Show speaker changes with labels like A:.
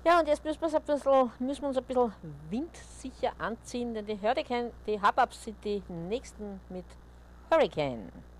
A: Ja, und jetzt müssen wir uns ein bisschen windsicher anziehen, denn die Hurricane, die Hubbub sind die nächsten mit Hurricane.